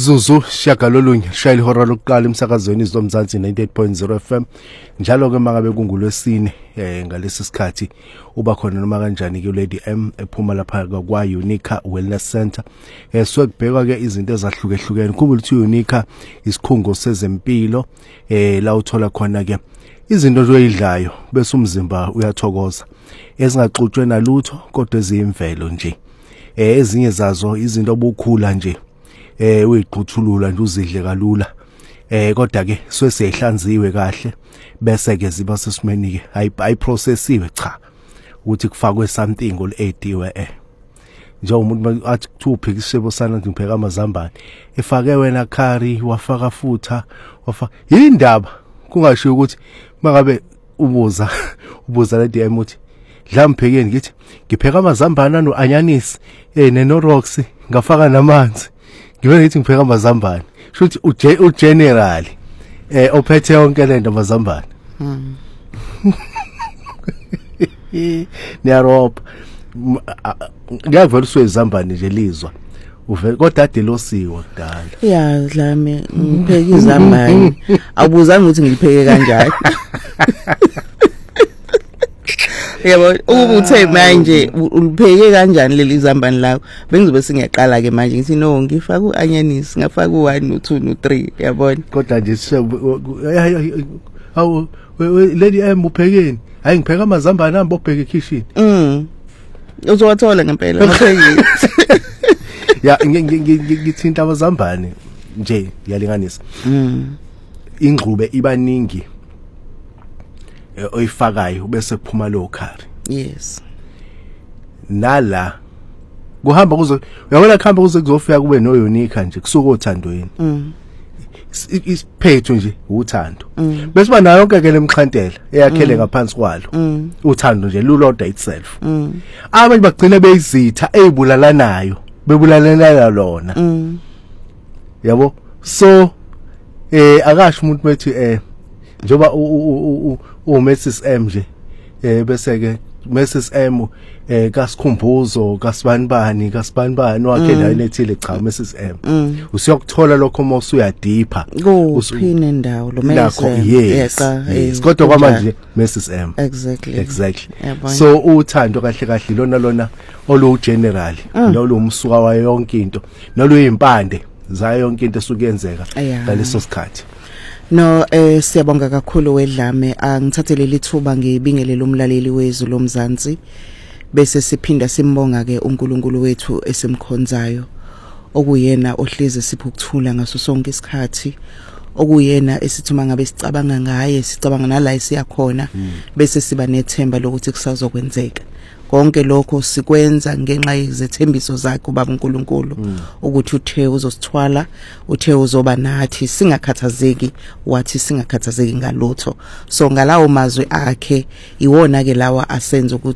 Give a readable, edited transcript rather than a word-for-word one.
Zuzu shagalolunye shayile ihora lokuqala emsakazweni izomzansi 98.0 FM njalo ke mangabe kungulwesine ngalesi sikhathi uba khona noma kanjani ke Lady M ephuma lapha kwa Unica Wellness Center swekubheka ke izinto ezahlukehlukene kuba ukuthi Unica isikhungo sezempilo la uthola khona ke izinto ozoyidlayo bese umzimba uyathokoza ezingaxutshwe nalutho kodwa eziyimvelo nje ezinye zazo izinto obukhula nje uyiqhuthulula nje uzidle kalula kodwa ke sesehlanziwe kahle bese ke ziba sesimeni ke ayiprocessiwe cha ukuthi kufakwe something ol-ediwe nje umuntu athi kuthuphe isebo sana ngipheka amazambane efake wena curry wafaka futha wafaka indaba kungasho ukuthi mangabe ubuza Lady M uthi dla mphekeni ngithi ngipheka amazambane no-anyanisi nenorox ngafaka namanzi ngibe ngithi ngipheka amazambane shuthi ugeneral ophethe yonke lento amazambane niyaropa ngiyavela uswezambane nje lizwa uvela kodwa ade losiwa kudala ya dlame ngipheka izambane abuzange ukuthi ngipheke kanjani yebo ubuthe manje ulipheke kanjani leli zambane lakho bengizobe singiyaqala ke manje ngithi no ngifaka uanyanisi ngafaka u1 no2 no3 yabona kodwa nje awu Lady M uphekeni hayi ngipheka amazambane nami bobheka ekitchen uzowathola ngempela ngaphekile ya ngithinta amazambane nje yalinganisa ingxube ibaningi oyifakayo bese kuphuma lo curry yes nala kuhamba kuze uyabona kuhamba kuze kuzofika kube no Unica nje kusuka othandweni isiphetho nje uthando bese ba nayo yonke ke lemxhantela eyakhele ngaphansi kwalo uthando nje lulodwa itself abanye bagcina beyizitha ezibulalanayo bebulalana lona yabo so akasho umuntu bethi njoba Mrs M nje bese ke Mrs M kasikhumbuzo kasibanibani wakhe la enethile cha Mrs M usiyokuthola lokho uma usuyadipha uphine indawo lo Mrs yes kodwa kwamanje Mrs M exactly so uthando kahle lona olu general lo umsuka wa yonke into nalo yimpande zayo yonke into esukuyenzeka ngaleso sikhathi no siyabonga kakhulu wedlame angithathele lithuba ngibingelele umlaleli wezwi lomzansi bese siphinda simbonga ke uNkulunkulu wethu esimkhonzayo okuyena ohleze sipho ukuthula ngaso sonke isikhathi okuyena esithuma ngabe sicabanga ngaye sicabanga nala isiyakhona bese siba nethemba lokuthi kusazokwenzeka konke lokho sikwenza ngenxa yezethembiso zakhe ubaba uNkulunkulu ukuthi uthe uzosithwala uthe uzoba nathi singakhathazeki wathi singakhathazeki ngalutho so ngalawo mazwi akhe iwona ke lawa asenza ukuthi